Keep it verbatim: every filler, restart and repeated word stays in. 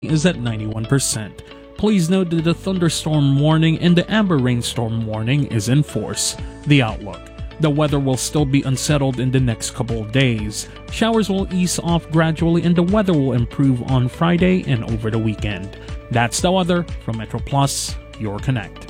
is at ninety-one percent. Please note that the thunderstorm warning and the amber rainstorm warning is in force. The outlook. The weather will still be unsettled in the next couple of days. Showers will ease off gradually and the weather will improve on Friday and over the weekend. That's the weather from Metro Plus, your connect.